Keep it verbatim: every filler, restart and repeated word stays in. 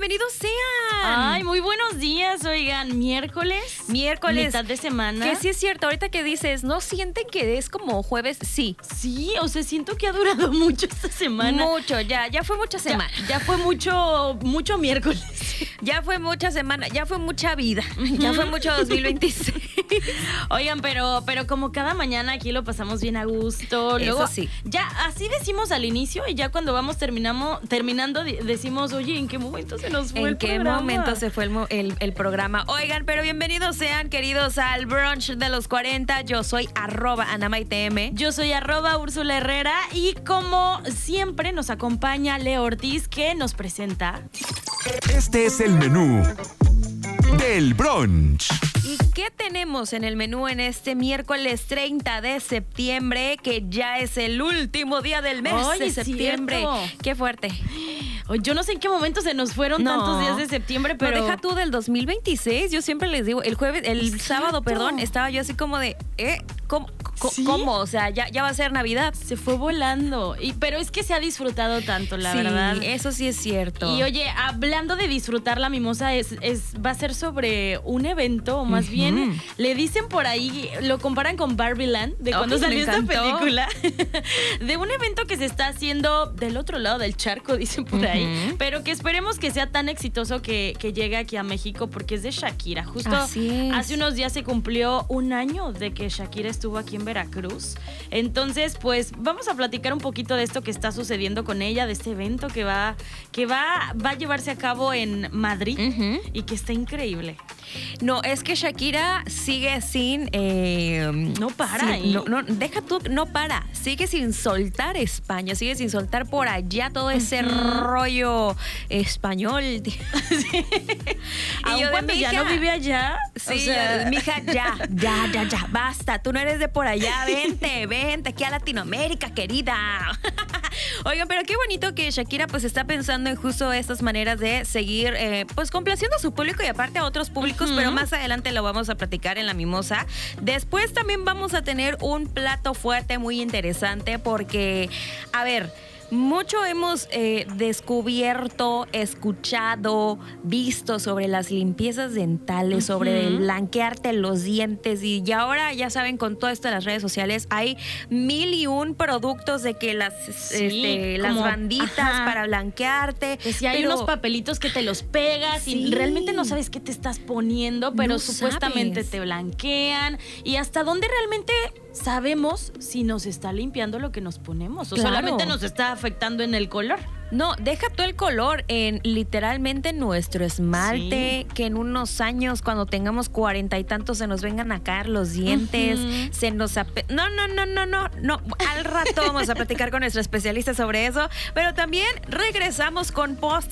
bienvenidos sean. Ay, muy buenos días, oigan, miércoles. Miércoles. Mitad de semana. Que sí es cierto, ahorita que dices, ¿no sienten que es como jueves? Sí. Sí, o sea, siento que ha durado mucho esta semana. Mucho, ya, ya fue mucha semana. Ya, ya fue mucho, mucho miércoles. Ya fue mucha semana, ya fue mucha vida, uh-huh. Ya fue mucho dos mil veintiséis. Oigan, pero, pero como cada mañana aquí lo pasamos bien a gusto. Luego, Eso sí. Ya así decimos al inicio y ya cuando vamos terminamos, terminando decimos, oye, ¿en qué momento se nos fue ¿En el qué programa? momento se fue el, el, el programa? Oigan, pero bienvenidos sean, queridos, al brunch de los cuarenta. Yo soy arroba AnamaiteM. Yo soy arroba Úrsula Herrera y como siempre nos acompaña Leo Ortiz, que nos presenta. Este es el menú del brunch. ¿Y qué tenemos en el menú en este miércoles treinta de septiembre, que ya es el último día del mes Oye, de septiembre? cierto. Qué fuerte. Yo no sé en qué momento se nos fueron No. tantos días de septiembre, pero... No, deja tú del dos mil veintiséis. Yo siempre les digo, el jueves, el Exacto. sábado, perdón, estaba yo así como de, ¿eh? ¿Cómo? ¿Sí? ¿Cómo? O sea, ya, ya va a ser Navidad. Se fue volando. Y, pero es que se ha disfrutado tanto, la sí, verdad. eso sí es cierto. Y oye, hablando de disfrutar la mimosa, es, es, va a ser sobre un evento, o más uh-huh. bien, le dicen por ahí, lo comparan con Barbie Land, de cuando oh, salió esta película, de un evento que se está haciendo del otro lado del charco, dicen por uh-huh. ahí, pero que esperemos que sea tan exitoso que, que llegue aquí a México, porque es de Shakira. Justo hace unos días se cumplió un año de que Shakira estuvo aquí en Veracruz. Entonces, pues vamos a platicar un poquito de esto que está sucediendo con ella, de este evento que va, que va, va a llevarse a cabo en Madrid uh-huh. y que está increíble. No, es que Shakira sigue sin... Eh, no para. Sin, ¿eh? no, no, deja tú, no para. Sigue sin soltar España, sigue sin soltar por allá todo ese uh-huh. rollo español. Sí. Y yo cuando ya no vive allá. Sí, o sea... mija, ya, ya, ya, ya, basta. Tú no eres de por allá, vente, vente aquí a Latinoamérica, querida. Oigan, pero qué bonito que Shakira pues está pensando en justo estas maneras de seguir eh, pues complaciendo a su público y aparte a otros públicos, uh-huh. pero más adelante lo vamos a platicar en la mimosa. Después también vamos a tener un plato fuerte muy interesante porque, a ver, mucho hemos eh, descubierto, escuchado, visto sobre las limpiezas dentales, uh-huh. sobre el blanquearte los dientes y, y ahora ya saben, con todo esto de las redes sociales hay mil y un productos de que las, sí, este, las banditas ajá. para blanquearte. Que si hay pero, unos papelitos que te los pegas sí. y realmente no sabes qué te estás poniendo, pero no supuestamente sabes. te blanquean y hasta dónde realmente sabemos si nos está limpiando lo que nos ponemos o claro. solamente nos está afectando en el color. No, deja todo el color en literalmente nuestro esmalte, sí. que en unos años cuando tengamos cuarenta y tantos se nos vengan a caer los dientes, uh-huh. se nos ape- no, no, no, no, no, no, al rato vamos a platicar con nuestro especialista sobre eso, pero también regresamos con post